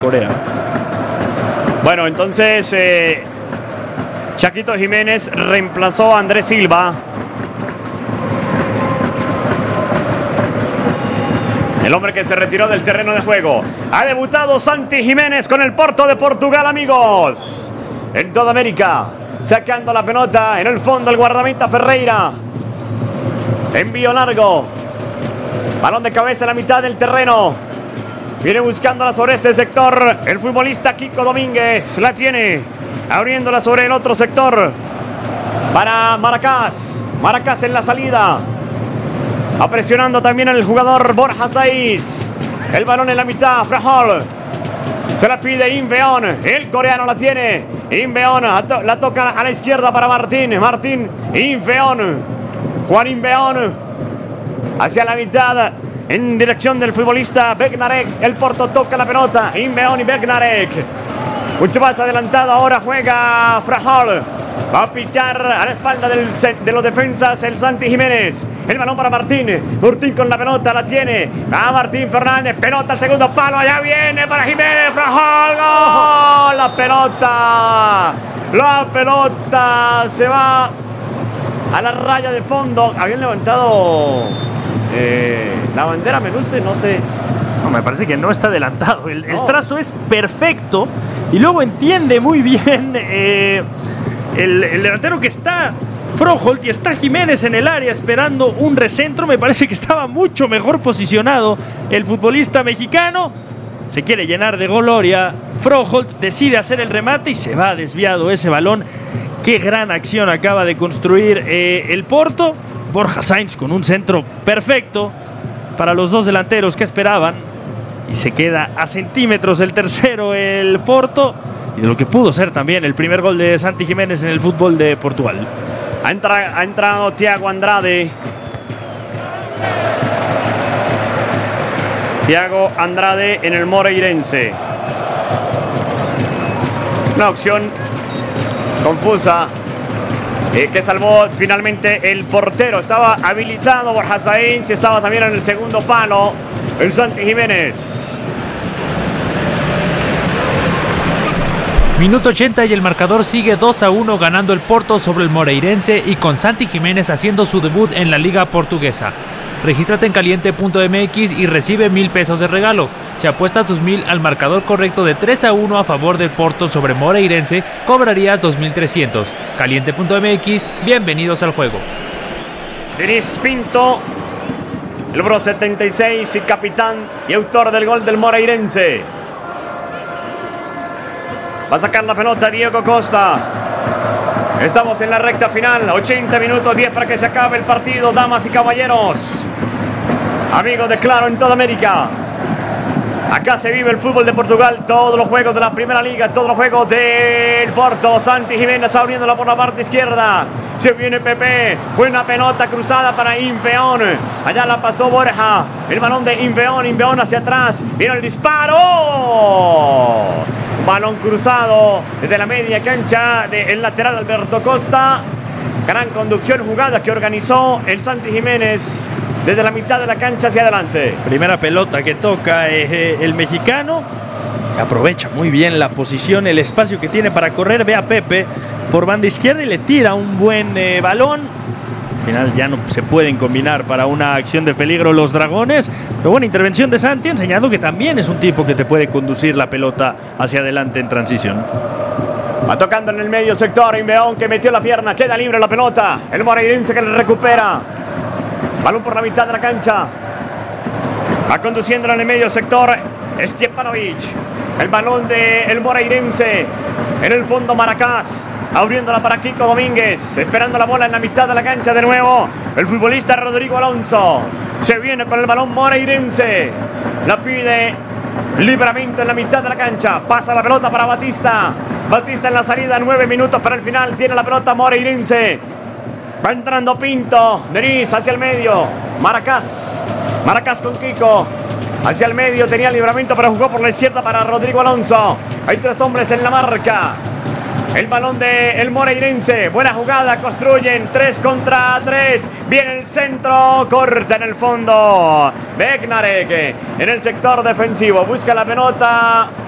Corea. Bueno, entonces Chaquito Jiménez reemplazó a Andrés Silva. El hombre que se retiró del terreno de juego. Ha debutado Santi Jiménez con el Porto de Portugal, amigos. En toda América. Sacando la pelota en el fondo el guardameta Ferreira. Envío largo. Balón de cabeza en la mitad del terreno. Viene buscándola sobre este sector el futbolista Kiko Domínguez. La tiene. Abriéndola sobre el otro sector. Para Maracás. Maracás en la salida. Va presionando también el jugador Borja Saiz. El balón en la mitad. Frajol. Se la pide Inveon. El coreano la tiene. Inveon la toca a la izquierda para Martín. Martín. Inveon. Juan Inveon. Hacia la mitad. En dirección del futbolista Bednarek. El Porto toca la pelota. Inveon y Bednarek. Mucho más adelantado. Ahora juega Frajol. Va a picar a la espalda de los defensas el Santi Jiménez. El balón para Martín. Martín con la pelota la tiene. Va Martín Fernández. Pelota al segundo palo. Allá viene para Jiménez. Frajol. ¡Gol! La pelota. La pelota se va a la raya de fondo. Habían levantado la bandera Meluce. No sé. No, me parece que no está adelantado. El trazo es perfecto. Y luego entiende muy bien el delantero que está Froholt y está Jiménez en el área esperando un recentro. Me parece que estaba mucho mejor posicionado el futbolista mexicano. Se quiere llenar de gloria. Froholt decide hacer el remate y se va desviado ese balón. Qué gran acción acaba de construir el Porto. Borja Sainz con un centro perfecto para los dos delanteros que esperaban. Y se queda a centímetros el tercero el Porto. Y de lo que pudo ser también el primer gol de Santi Jiménez en el fútbol de Portugal. Ha entrado Thiago Andrade. Thiago Andrade en el Moreirense. Una opción confusa que salvó finalmente el portero. Estaba habilitado Borja Sainz y estaba también en el segundo palo el Santi Jiménez. Minuto 80 y el marcador sigue 2-1 ganando el Porto sobre el Moreirense y con Santi Jiménez haciendo su debut en la Liga Portuguesa. Regístrate en caliente.mx y recibe 1,000 pesos de regalo. Si apuestas 2,000 al marcador correcto de 3-1 a favor del Porto sobre Moreirense, cobrarías 2,300. Caliente.mx, bienvenidos al juego. Denis Pinto, el número 76 y capitán y autor del gol del Moreirense. Va a sacar la pelota Diego Costa. Estamos en la recta final. 80 minutos 10 para que se acabe el partido, damas y caballeros. Amigos de Claro en toda América. Acá se vive el fútbol de Portugal. Todos los juegos de la Primera Liga. Todos los juegos del Porto. Santi Jiménez abriéndola por la parte izquierda. Se viene Pepe. Buena pelota cruzada para Inveon. Allá la pasó Borja. El balón de Inveon. Inveon hacia atrás. Viene el disparo. Balón cruzado desde la media cancha del lateral Alberto Costa. Gran conducción, jugada que organizó el Santi Jiménez desde la mitad de la cancha hacia adelante. Primera pelota que toca el mexicano. Aprovecha muy bien la posición, el espacio que tiene para correr. Ve a Pepe por banda izquierda y le tira un buen balón. Al final ya no se pueden combinar para una acción de peligro los dragones. Pero buena intervención de Santi, enseñando que también es un tipo que te puede conducir la pelota hacia adelante en transición. Va tocando en el medio sector. Inveon que metió la pierna. Queda libre la pelota. El Moreirense que le recupera. Balón por la mitad de la cancha. Va conduciéndolo en el medio sector Stjepanovic. El balón del Moreirense. En el fondo Maracás. Abriéndola para Kiko Domínguez. Esperando la bola en la mitad de la cancha de nuevo. El futbolista Rodrigo Alonso. Se viene con el balón Moreirense. La pide Livramento en la mitad de la cancha. Pasa la pelota para Batista. Batista en la salida. 9 minutos para el final. Tiene la pelota Moreirense. Va entrando Pinto. Denis hacia el medio. Maracás. Maracás con Kiko. Hacia el medio tenía Livramento, pero jugó por la izquierda para Rodrigo Alonso. Hay 3 hombres en la marca. El balón de el Moreirense. Buena jugada. Construyen 3 contra 3. Viene el centro. Corta en el fondo. Bednarek en el sector defensivo. Busca la pelota